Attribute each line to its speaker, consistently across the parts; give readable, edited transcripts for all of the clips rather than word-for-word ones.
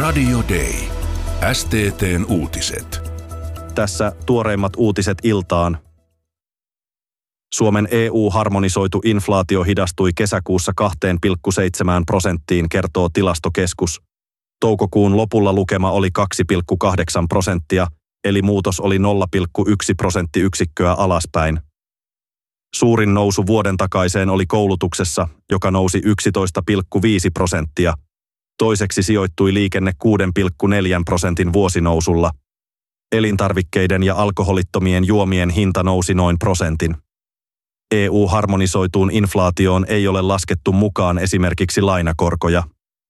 Speaker 1: Radio Day. STT:n uutiset.
Speaker 2: Tässä tuoreimmat uutiset iltaan. Suomen EU-harmonisoitu inflaatio hidastui kesäkuussa 2,7%, kertoo Tilastokeskus. Toukokuun lopulla lukema oli 2,8%, eli muutos oli 0,1 prosenttiyksikköä alaspäin. Suurin nousu vuoden takaiseen oli koulutuksessa, joka nousi 11,5%. Toiseksi sijoittui liikenne 6,4% vuosinousulla. Elintarvikkeiden ja alkoholittomien juomien hinta nousi noin prosentin. EU-harmonisoituun inflaatioon ei ole laskettu mukaan esimerkiksi lainakorkoja.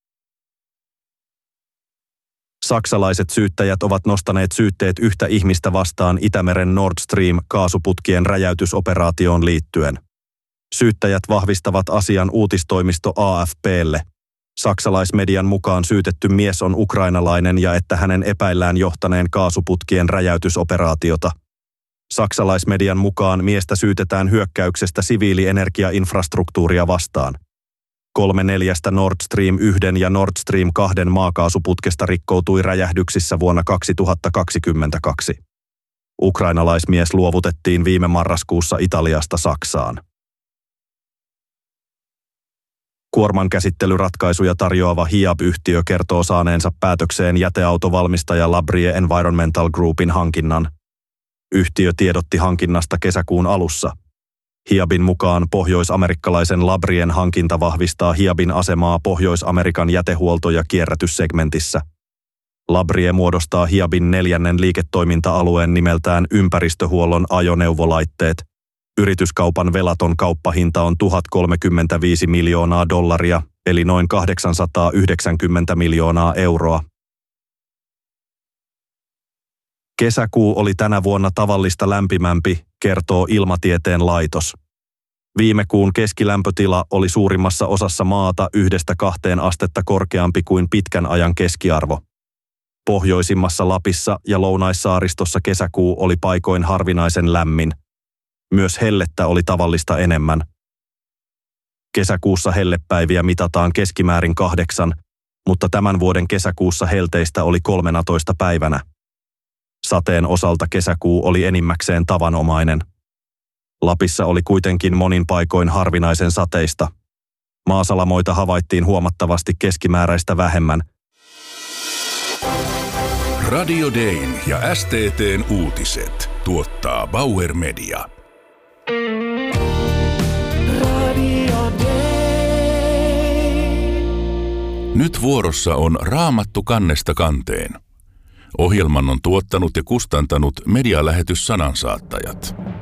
Speaker 2: Saksalaiset syyttäjät ovat nostaneet syytteet yhtä ihmistä vastaan Itämeren Nord Stream-kaasuputkien räjäytysoperaatioon liittyen. Syyttäjät vahvistavat asian uutistoimisto AFP:lle. Saksalaismedian mukaan syytetty mies on ukrainalainen ja että hänen epäillään johtaneen kaasuputkien räjäytysoperaatiota. Saksalaismedian mukaan miestä syytetään hyökkäyksestä siviilienergiainfrastruktuuria vastaan. 3/4 Nord Stream 1 ja Nord Stream 2 maakaasuputkesta rikkoutui räjähdyksissä vuonna 2022. Ukrainalaismies luovutettiin viime marraskuussa Italiasta Saksaan. Kuormankäsittelyratkaisuja tarjoava Hiab-yhtiö kertoo saaneensa päätökseen jäteautovalmistaja Labrie Environmental Groupin hankinnan. Yhtiö tiedotti hankinnasta kesäkuun alussa. Hiabin mukaan pohjoisamerikkalaisen Labrien hankinta vahvistaa Hiabin asemaa Pohjois-Amerikan jätehuolto- ja kierrätyssegmentissä. Labrie muodostaa Hiabin 4. liiketoiminta-alueen nimeltään ympäristöhuollon ajoneuvolaitteet. Yrityskaupan velaton kauppahinta on $1,035 miljoonaa, eli noin 890 miljoonaa euroa. Kesäkuu oli tänä vuonna tavallista lämpimämpi, kertoo Ilmatieteen laitos. Viime kuun keskilämpötila oli suurimmassa osassa maata 1–2 astetta korkeampi kuin pitkän ajan keskiarvo. Pohjoisimmassa Lapissa ja Lounaissaaristossa kesäkuu oli paikoin harvinaisen lämmin. Myös hellettä oli tavallista enemmän. Kesäkuussa hellepäiviä mitataan keskimäärin 8, mutta tämän vuoden kesäkuussa helteistä oli 13 päivänä. Sateen osalta kesäkuu oli enimmäkseen tavanomainen. Lapissa oli kuitenkin monin paikoin harvinaisen sateista. Maasalamoita havaittiin huomattavasti keskimääräistä vähemmän.
Speaker 1: Radio Dayn ja STT:n uutiset tuottaa Bauer Media.
Speaker 3: Radio Day.
Speaker 1: Nyt vuorossa on Raamattu kannesta kanteen. Ohjelman on tuottanut ja kustantanut medialähetys Sanansaattajat.